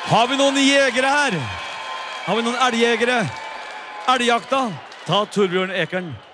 Har vi noen jegere her? Har vi noen elgjegere? Elgjakta? Ta Torbjørn Ekern.